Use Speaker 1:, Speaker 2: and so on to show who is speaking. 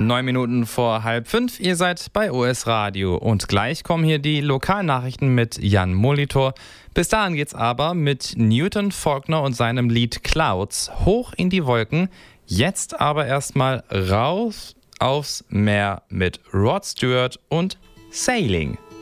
Speaker 1: 9 Minuten vor 4:30, ihr seid bei OS Radio und gleich kommen hier die Lokalnachrichten mit Jan Molitor. Bis dahin geht's aber mit Newton Faulkner und seinem Lied Clouds hoch in die Wolken. Jetzt aber erstmal raus aufs Meer mit Rod Stewart und Sailing.